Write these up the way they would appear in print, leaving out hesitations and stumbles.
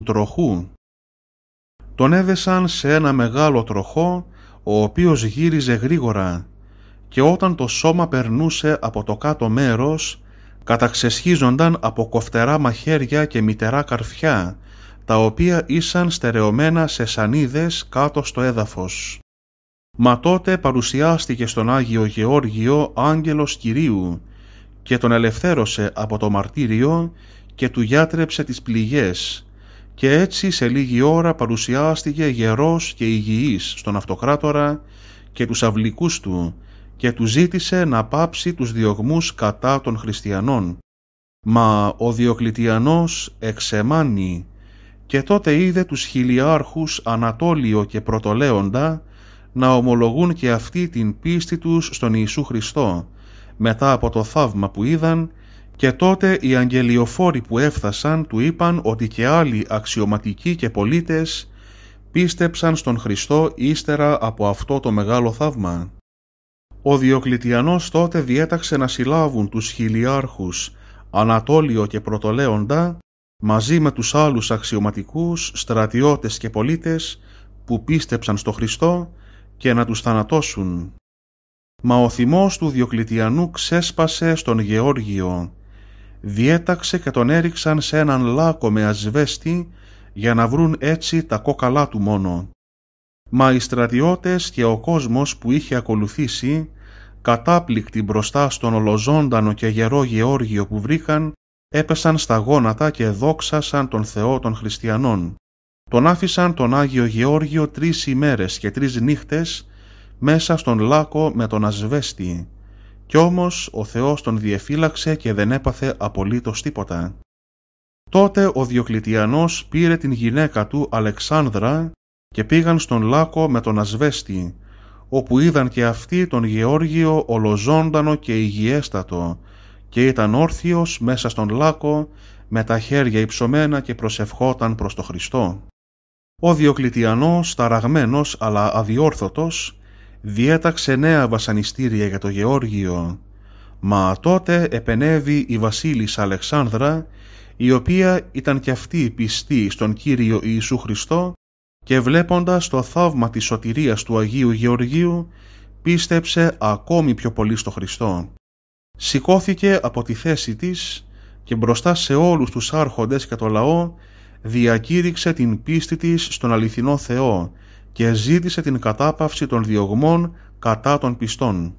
τροχού. Τον έδεσαν σε ένα μεγάλο τροχό, ο οποίος γύριζε γρήγορα, και όταν το σώμα περνούσε από το κάτω μέρος, καταξεσχίζονταν από κοφτερά μαχαίρια και μυτερά καρφιά, τα οποία ήσαν στερεωμένα σε σανίδες κάτω στο έδαφος. Μα τότε παρουσιάστηκε στον Άγιο Γεώργιο άγγελος Κυρίου και τον ελευθέρωσε από το μαρτύριο και του γιάτρεψε τις πληγές, και έτσι σε λίγη ώρα παρουσιάστηκε γερός και υγιής στον Αυτοκράτορα και τους αυλικούς του και του ζήτησε να πάψει τους διωγμούς κατά των χριστιανών. Μα ο Διοκλητιανός εξεμάνει, και τότε είδε τους χιλιάρχους Ανατόλιο και Πρωτολέοντα να ομολογούν και αυτοί την πίστη τους στον Ιησού Χριστό μετά από το θαύμα που είδαν, και τότε οι αγγελιοφόροι που έφτασαν του είπαν ότι και άλλοι αξιωματικοί και πολίτες πίστεψαν στον Χριστό ύστερα από αυτό το μεγάλο θαύμα. Ο Διοκλητιανός τότε διέταξε να συλλάβουν τους χιλιάρχους Ανατόλιο και Πρωτολέοντα μαζί με τους άλλους αξιωματικούς, στρατιώτες και πολίτες που πίστεψαν στο Χριστό και να τους θανατώσουν. Μα ο θυμός του Διοκλητιανού ξέσπασε στον Γεώργιο. Διέταξε και τον έριξαν σε έναν λάκκο με ασβέστη για να βρουν έτσι τα κόκαλά του μόνο. Μα οι στρατιώτες και ο κόσμος που είχε ακολουθήσει, κατάπληκτοι μπροστά στον ολοζώντανο και γερό Γεώργιο που βρήκαν, έπεσαν στα γόνατα και δόξασαν τον Θεό των χριστιανών. Τον άφησαν τον Άγιο Γεώργιο 3 ημέρες και 3 νύχτες μέσα στον λάκκο με τον ασβέστη, κι όμως ο Θεός τον διεφύλαξε και δεν έπαθε απολύτως τίποτα. Τότε ο Διοκλητιανός πήρε την γυναίκα του Αλεξάνδρα και πήγαν στον λάκκο με τον ασβέστη, όπου είδαν και αυτοί τον Γεώργιο ολοζώντανο και υγιέστατο, και ήταν όρθιος μέσα στον λάκκο με τα χέρια υψωμένα και προσευχόταν προς το Χριστό. Ο Διοκλητιανός, ταραγμένος αλλά αδιόρθωτος, διέταξε νέα βασανιστήρια για το Γεώργιο. Μα τότε επενέβη η βασίλισσα Αλεξάνδρα, η οποία ήταν κι αυτή πιστή στον Κύριο Ιησού Χριστό, και βλέποντας το θαύμα της σωτηρίας του Αγίου Γεωργίου πίστεψε ακόμη πιο πολύ στο Χριστό. Σηκώθηκε από τη θέση της και μπροστά σε όλους τους άρχοντες και το λαό διακήρυξε την πίστη της στον αληθινό Θεό και ζήτησε την κατάπαυση των διωγμών κατά των πιστών.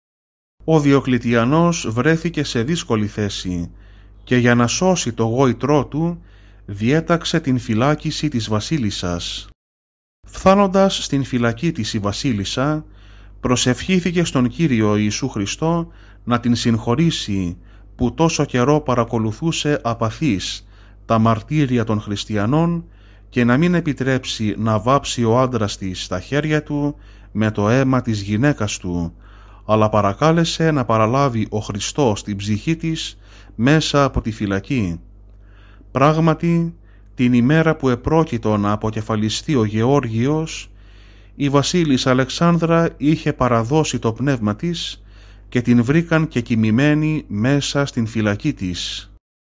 Ο Διοκλητιανός βρέθηκε σε δύσκολη θέση και για να σώσει το γόητρό του διέταξε την φυλάκιση της βασίλισσας. Φθάνοντας στην φυλακή της η βασίλισσα, προσευχήθηκε στον Κύριο Ιησού Χριστό να την συγχωρήσει που τόσο καιρό παρακολουθούσε απαθής τα μαρτύρια των χριστιανών και να μην επιτρέψει να βάψει ο άντρας της στα χέρια του με το αίμα της γυναίκας του, αλλά παρακάλεσε να παραλάβει ο Χριστός την ψυχή της μέσα από τη φυλακή. Πράγματι, την ημέρα που επρόκειτο να αποκεφαλιστεί ο Γεώργιος, η βασίλισσα Αλεξάνδρα είχε παραδώσει το πνεύμα της και την βρήκαν και κοιμημένη μέσα στην φυλακή της.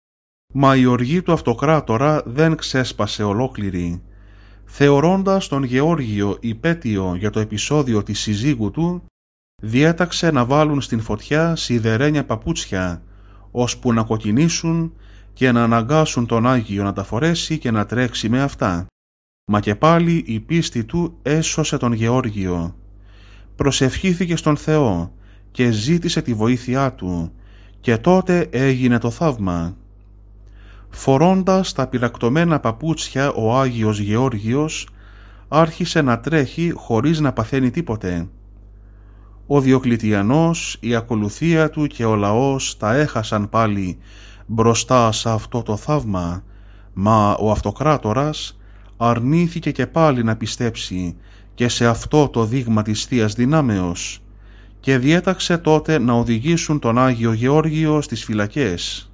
Μα η οργή του Αυτοκράτορα δεν ξέσπασε ολόκληρη. Θεωρώντας τον Γεώργιο υπέτειο για το επεισόδιο της συζύγου του, διέταξε να βάλουν στην φωτιά σιδερένια παπούτσια, ώσπου να κοκκινήσουν και να αναγκάσουν τον Άγιο να τα φορέσει και να τρέξει με αυτά. Μα και πάλι η πίστη του έσωσε τον Γεώργιο. Προσευχήθηκε στον Θεό και ζήτησε τη βοήθειά του, και τότε έγινε το θαύμα. Φορώντας τα πυρακτωμένα παπούτσια ο Άγιος Γεώργιος άρχισε να τρέχει χωρίς να παθαίνει τίποτε. Ο Διοκλητιανός, η ακολουθία του και ο λαός τα έχασαν πάλι μπροστά σε αυτό το θαύμα, μα ο Αυτοκράτορας αρνήθηκε και πάλι να πιστέψει και σε αυτό το δείγμα της Θείας Δυνάμεως και διέταξε τότε να οδηγήσουν τον Άγιο Γεώργιο στις φυλακές.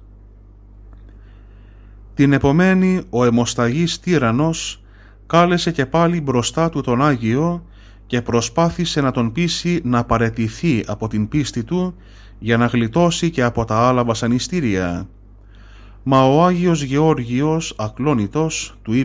Την επομένη ο αιμοσταγής τύραννος κάλεσε και πάλι μπροστά του τον Άγιο και προσπάθησε να τον πείσει να παραιτηθεί από την πίστη του για να γλιτώσει και από τα άλλα βασανιστήρια. Μα ο Άγιος Γεώργιος Ακλόνητος του είπε